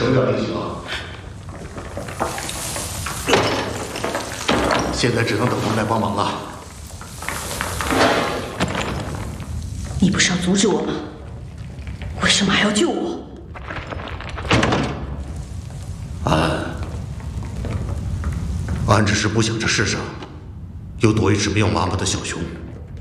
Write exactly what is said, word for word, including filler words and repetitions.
升调进行。现在只能等他们来帮忙了。 你不是要阻止我吗？为什么还要救我？ 安，安只是不想这世上又多一只没有妈妈的小熊。